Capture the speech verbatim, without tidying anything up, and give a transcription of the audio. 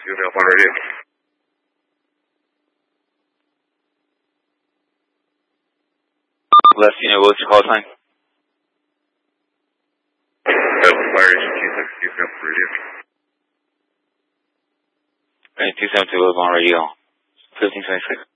two seven on radio. Left unit, what's your call sign? Fire Station two six two seven on radio. two seven two on radio. fifteen twenty-six.